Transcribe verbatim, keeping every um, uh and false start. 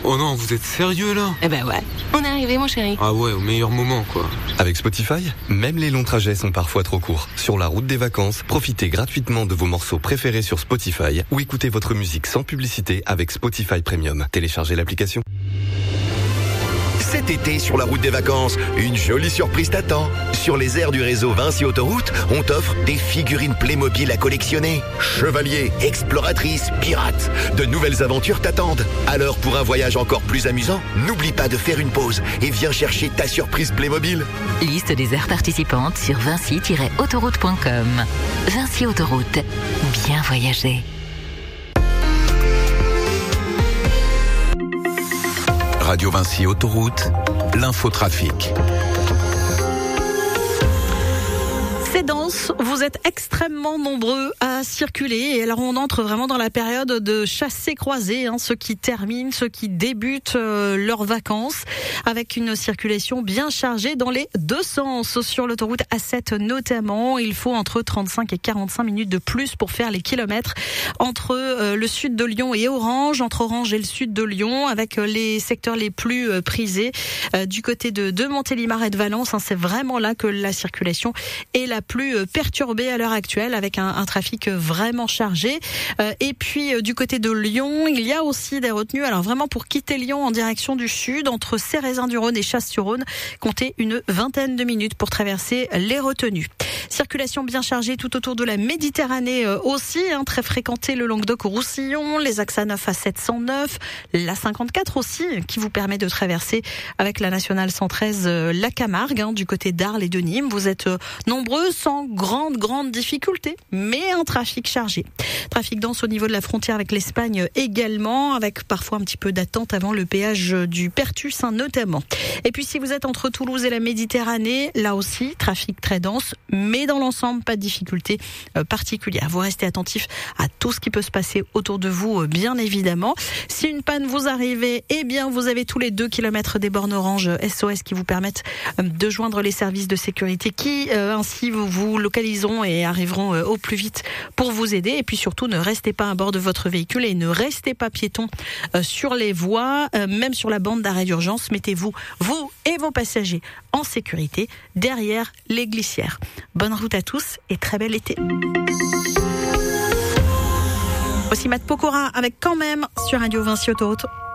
Oh non, vous êtes sérieux là? Eh ben ouais, on est arrivé mon chéri. Ah ouais, au meilleur moment quoi. Avec Spotify, même les longs trajets sont parfois trop courts. Sur la route des vacances, profitez gratuitement de vos morceaux préférés sur Spotify ou écoutez votre musique sans publicité avec Spotify Premium. Téléchargez l'application. Cet été, sur la route des vacances, une jolie surprise t'attend. Sur les aires du réseau Vinci Autoroute, on t'offre des figurines Playmobil à collectionner. Chevaliers, exploratrices, pirates, de nouvelles aventures t'attendent. Alors pour un voyage encore plus amusant, n'oublie pas de faire une pause et viens chercher ta surprise Playmobil. Liste des aires participantes sur vinci tiret autoroute point com. Vinci Autoroute, bien voyager. Radio Vinci Autoroute, l'infotrafic. C'est dense, vous êtes extrêmement nombreux à circuler et alors on entre vraiment dans la période de chassés-croisés, hein, ceux qui terminent, ceux qui débutent euh, leurs vacances avec une circulation bien chargée dans les deux sens. Sur l'autoroute A sept notamment, il faut entre trente-cinq et quarante-cinq minutes de plus pour faire les kilomètres entre euh, le sud de Lyon et Orange, entre Orange et le sud de Lyon, avec euh, les secteurs les plus euh, prisés euh, du côté de, de Montélimar et de Valence. Hein, c'est vraiment là que la circulation est la plus perturbée à l'heure actuelle, avec un, un trafic vraiment chargé. Euh, et puis euh, du côté de Lyon, il y a aussi des retenues. Alors vraiment pour quitter Lyon en direction du sud, entre Cérézin-du-Rhône et Chasse-sur-Rhône, comptez une vingtaine de minutes pour traverser les retenues. Circulation bien chargée tout autour de la Méditerranée euh, aussi, hein, très fréquentée le Languedoc-Roussillon, les axes A neuf à sept cent neuf, la cinquante-quatre aussi, qui vous permet de traverser avec la nationale cent treize euh, la Camargue, hein, du côté d'Arles et de Nîmes. Vous êtes euh, nombreux sans grande, grande difficulté, mais un trafic chargé. Trafic dense au niveau de la frontière avec l'Espagne également, avec parfois un petit peu d'attente avant le péage du Pertus, hein, notamment. Et puis si vous êtes entre Toulouse et la Méditerranée, là aussi, trafic très dense, mais dans l'ensemble, pas de difficulté euh, particulière. Vous restez attentif à tout ce qui peut se passer autour de vous, euh, bien évidemment. Si une panne vous arrive, eh bien, vous avez tous les deux kilomètres des bornes orange S O S qui vous permettent euh, de joindre les services de sécurité qui, euh, ainsi, vous vous localiseront et arriveront euh, au plus vite pour vous aider. Et puis surtout, ne restez pas à bord de votre véhicule et ne restez pas piéton euh, sur les voies, euh, même sur la bande d'arrêt d'urgence. Mettez-vous, vous et vos passagers, en sécurité derrière les glissières. Bonne route à tous et très bel été. Voici Matt Pokora avec Quand même sur Radio Vinci Autoroute.